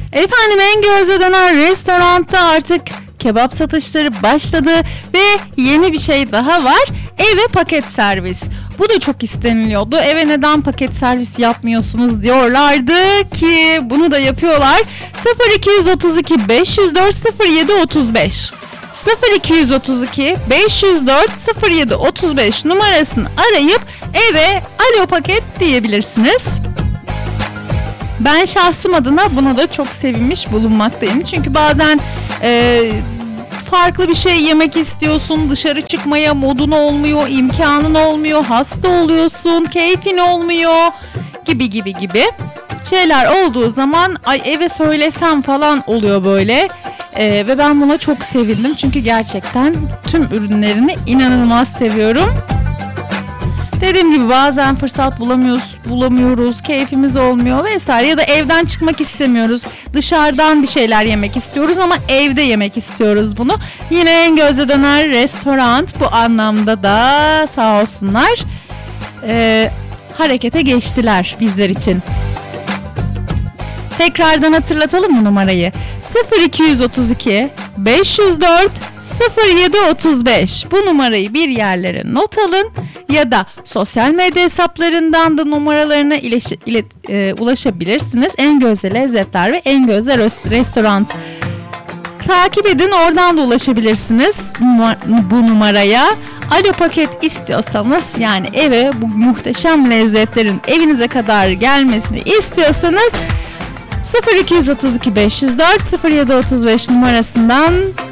Efendim, en gözle dönen restoranda artık kebap satışları başladı ve yeni bir şey daha var. Eve paket servis. Bu da çok isteniliyordu. Eve neden paket servis yapmıyorsunuz diyorlardı ki bunu da yapıyorlar. 0232 504 07 35 0232 504 07 35 numarasını arayıp eve alo paket diyebilirsiniz. Ben şahsım adına buna da çok sevinmiş bulunmaktayım. Çünkü bazen farklı bir şey yemek istiyorsun, dışarı çıkmaya modun olmuyor, imkanın olmuyor, hasta oluyorsun, keyfin olmuyor gibi şeyler olduğu zaman ay eve söylesem falan oluyor böyle. Ve ben buna çok sevindim çünkü gerçekten tüm ürünlerini inanılmaz seviyorum. Dediğim gibi bazen fırsat bulamıyoruz, keyfimiz olmuyor vesaire ya da evden çıkmak istemiyoruz. Dışarıdan bir şeyler yemek istiyoruz ama evde yemek istiyoruz bunu. Yine en gözle dönen restoran bu anlamda da sağ olsunlar harekete geçtiler bizler için. Tekrardan hatırlatalım mı numarayı? 0232 504 0735. Bu numarayı bir yerlere not alın ya da sosyal medya hesaplarından da numaralarına ulaşabilirsiniz. En Gözde Lezzetler ve En Gözde Restoran. Takip edin, oradan da ulaşabilirsiniz bu numaraya. Alo paket istiyorsanız, yani eve bu muhteşem lezzetlerin evinize kadar gelmesini istiyorsanız 0232 504 0735 numarasından